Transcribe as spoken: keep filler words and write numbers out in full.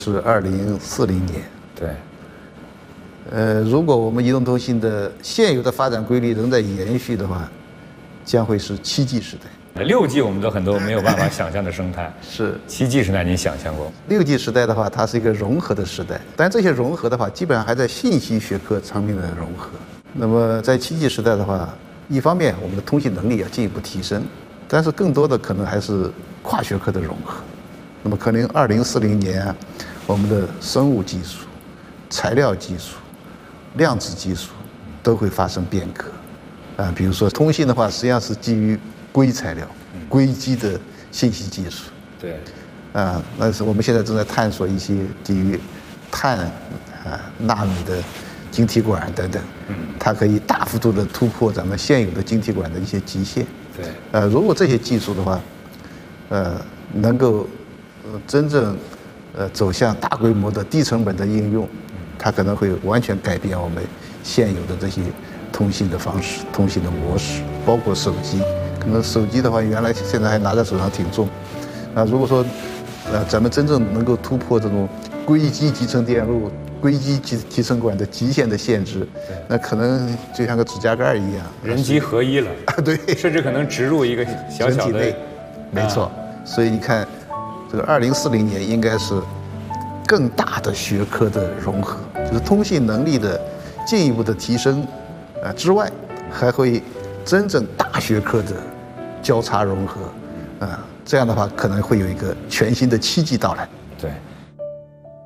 是二零四零年。 对。 呃，如果我们移动通信的现有的发展规律仍在延续的话，将会是七 G 时代。 六 G 我们都很多没有办法想象的生态， 是七 G 时代您想象过？ 六 G 时代的话，它是一个融合的时代，但这些融合的话，基本上还在信息学科层面的融合。那么在七 G 时代的话，一方面我们的通信能力要进一步提升，但是更多的可能还是跨学科的融合。那么可能二零四零年啊，我们的生物技术、材料技术、量子技术都会发生变革。啊，比如说通信的话，实际上是基于硅材料、硅基的信息技术。 对。 啊，那是我们现在正在探索一些基于碳啊、纳米的晶体管等等。嗯。它可以大幅度的突破咱们现有的晶体管的一些极限。 对。 呃，如果这些技术的话，呃，能够呃真正呃走向大规模的低成本的应用，它可能会完全改变我们现有的这些通信的方式、通信的模式，包括手机。可能手机的话，原来现在还拿在手上挺重，啊，如果说，呃，咱们真正能够突破这种硅基集成电路、硅基集集成管的极限的限制，那可能就像个指甲盖一样， 人机合一了啊，对， 甚至可能植入一个小小的， 没错。啊、所以你看，这个二零四零年应该是更大的学科的融合，就是通信能力的进一步的提升。啊，之外，还会真正大学科的交叉融合，啊，这样的话可能会有一个全新的七 G 到来。